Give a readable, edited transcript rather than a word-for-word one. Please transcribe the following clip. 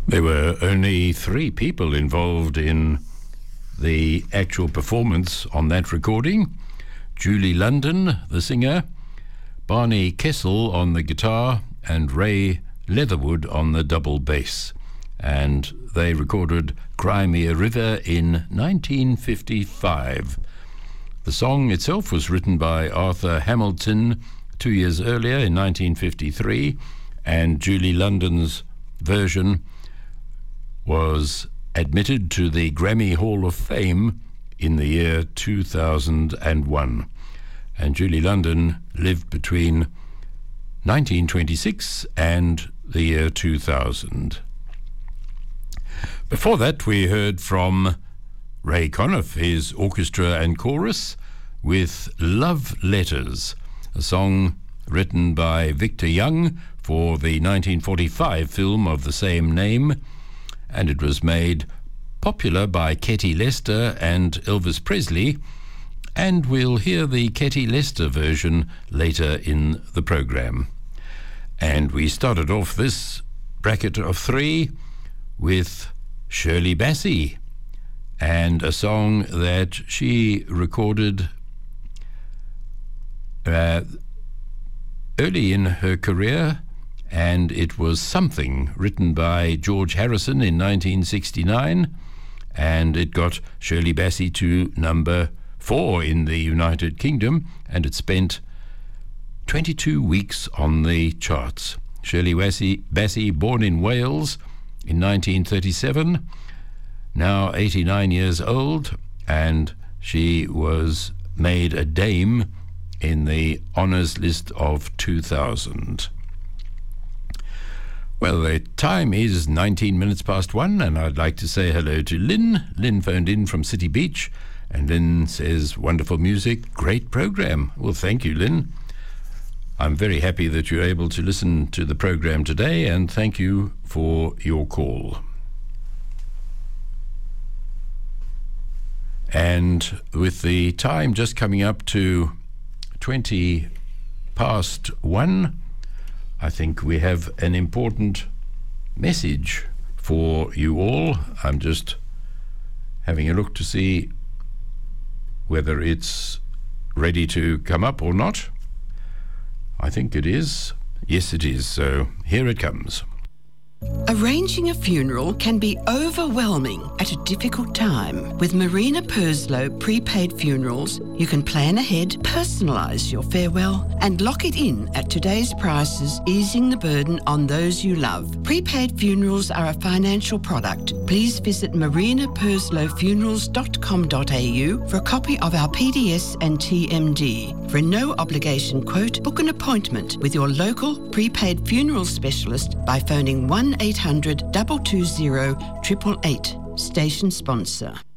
There were only 3 people involved in the actual performance on that recording. Julie London, the singer, Barney Kessel on the guitar, and Ray Leatherwood on the double bass. And they recorded Cry Me a River in 1955. The song itself was written by Arthur Hamilton 2 years earlier in 1953, and Julie London's version was admitted to the Grammy Hall of Fame in the year 2001. And Julie London lived between 1926 and the year 2000. Before that, we heard from Ray Conniff, his orchestra and chorus, with Love Letters, a song written by Victor Young for the 1945 film of the same name, and it was made popular by Ketty Lester and Elvis Presley, and we'll hear the Ketty Lester version later in the program. And we started off this bracket of 3 with Shirley Bassey and a song that she recorded early in her career, and it was Something, written by George Harrison in 1969, and it got Shirley Bassey to number 4 in the United Kingdom, and it spent 22 weeks on the charts. Shirley Bassey, born in Wales in 1937, now 89 years old, and she was made a dame in the honours list of 2000. Well, the time is 19 minutes past 1, and I'd like to say hello to Lynn. Lynn phoned in from City Beach, and Lynn says, wonderful music, great program. Well, thank you, Lynn. I'm very happy that you're able to listen to the program today, and thank you for your call. And with the time just coming up to 20 past 1, I think we have an important message for you all. I'm just having a look to see whether it's ready to come up or not. I think it is. Yes, it is. So here it comes. Arranging a funeral can be overwhelming at a difficult time. With Marina Purslow Prepaid Funerals, you can plan ahead, personalise your farewell, and lock it in at today's prices, easing the burden on those you love. Prepaid funerals are a financial product. Please visit marinapurslofunerals.com.au for a copy of our PDS and TMD. For a no-obligation quote, book an appointment with your local prepaid funeral specialist by phoning 1-800-220-888. Station sponsor.